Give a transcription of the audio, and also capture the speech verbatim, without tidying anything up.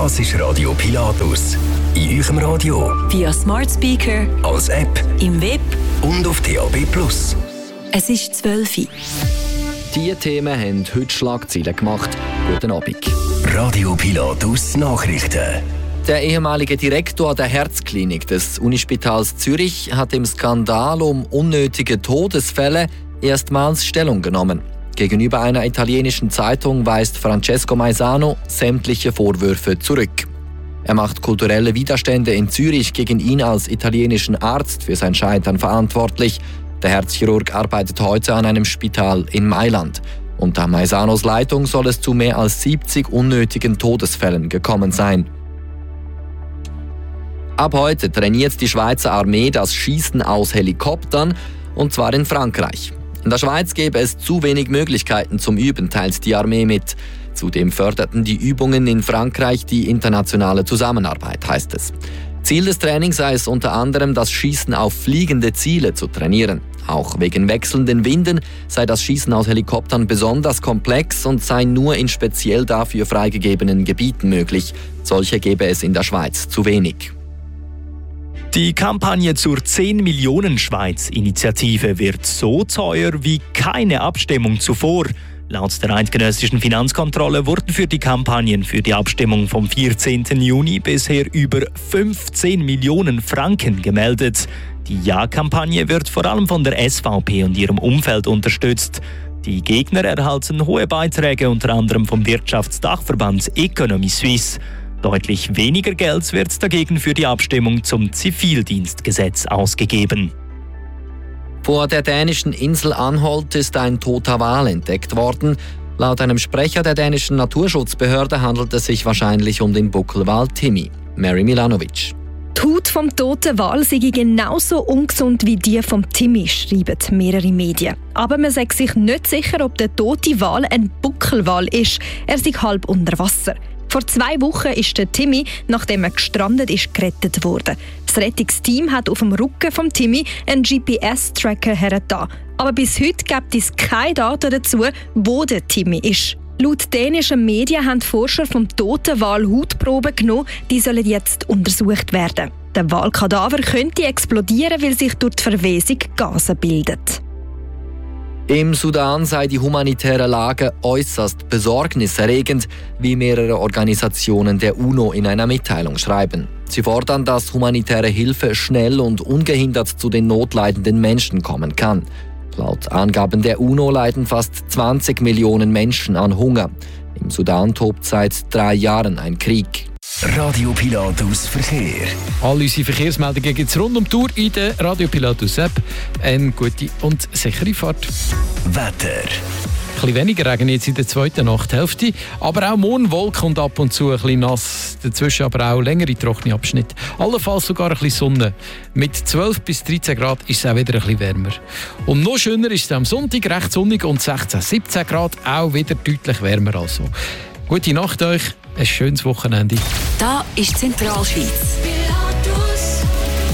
Das ist Radio Pilatus. In eurem Radio, via Smart Speaker, als App, im Web und auf D A B Plus. Es ist zwölf Uhr. Diese Themen haben heute Schlagzeilen gemacht. Guten Abend. Radio Pilatus Nachrichten. Der ehemalige Direktor der Herzklinik des Unispitals Zürich hat im Skandal um unnötige Todesfälle erstmals Stellung genommen. Gegenüber einer italienischen Zeitung weist Francesco Maisano sämtliche Vorwürfe zurück. Er macht kulturelle Widerstände in Zürich gegen ihn als italienischen Arzt für sein Scheitern verantwortlich. Der Herzchirurg arbeitet heute an einem Spital in Mailand. Unter Maisanos Leitung soll es zu mehr als siebzig unnötigen Todesfällen gekommen sein. Ab heute trainiert die Schweizer Armee das Schießen aus Helikoptern, und zwar in Frankreich. In der Schweiz gäbe es zu wenig Möglichkeiten zum Üben, teilt die Armee mit. Zudem förderten die Übungen in Frankreich die internationale Zusammenarbeit, heißt es. Ziel des Trainings sei es unter anderem, das Schießen auf fliegende Ziele zu trainieren. Auch wegen wechselnden Winden sei das Schießen aus Helikoptern besonders komplex und sei nur in speziell dafür freigegebenen Gebieten möglich. Solche gäbe es in der Schweiz zu wenig. Die Kampagne zur zehn-Millionen-Schweiz-Initiative wird so teuer wie keine Abstimmung zuvor. Laut der eidgenössischen Finanzkontrolle wurden für die Kampagnen für die Abstimmung vom vierzehnten Juni bisher über fünfzehn Millionen Franken gemeldet. Die Ja-Kampagne wird vor allem von der S V P und ihrem Umfeld unterstützt. Die Gegner erhalten hohe Beiträge, unter anderem vom Wirtschaftsdachverband Economy Suisse. Deutlich weniger Geld wird dagegen für die Abstimmung zum Zivildienstgesetz ausgegeben. Vor der dänischen Insel Anholt ist ein toter Wal entdeckt worden. Laut einem Sprecher der dänischen Naturschutzbehörde handelt es sich wahrscheinlich um den Buckelwal Timmy. Mary Milanovic. Die Haut vom toten Wal sei genauso ungesund wie die vom Timmy, schreiben mehrere Medien. Aber man sagt sich nicht sicher, ob der tote Wal ein Buckelwal ist. Er sei halb unter Wasser. Vor zwei Wochen ist der Timmy, nachdem er gestrandet ist, gerettet worden. Das Rettungsteam hat auf dem Rücken vom Timmy einen G P S-Tracker hergetan. Aber bis heute gibt es keine Daten dazu, wo der Timmy ist. Laut dänischen Medien haben die Forscher vom toten Wal Hautproben genommen, die sollen jetzt untersucht werden. Der Walkadaver könnte explodieren, weil sich durch die Verwesung Gase bilden. Im Sudan sei die humanitäre Lage äußerst besorgniserregend, wie mehrere Organisationen der UNO in einer Mitteilung schreiben. Sie fordern, dass humanitäre Hilfe schnell und ungehindert zu den notleidenden Menschen kommen kann. Laut Angaben der UNO leiden fast zwanzig Millionen Menschen an Hunger. Im Sudan tobt seit drei Jahren ein Krieg. Radio Pilatus Verkehr. All unsere Verkehrsmeldungen gibt es rund um die Tour in der Radio Pilatus App. Eine gute und sichere Fahrt. Wetter. Ein bisschen weniger Regen jetzt in der zweiten Nachthälfte, aber auch morgen Wolken und ab und zu ein bisschen nass. Dazwischen aber auch längere trockene Abschnitte. Allenfalls sogar ein bisschen Sonne. Mit zwölf bis dreizehn Grad ist es auch wieder ein bisschen wärmer. Und noch schöner ist es am Sonntag, recht sonnig und sechzehn, siebzehn Grad, auch wieder deutlich wärmer als so. Gute Nacht euch, ein schönes Wochenende. Da ist Zentralschweiz.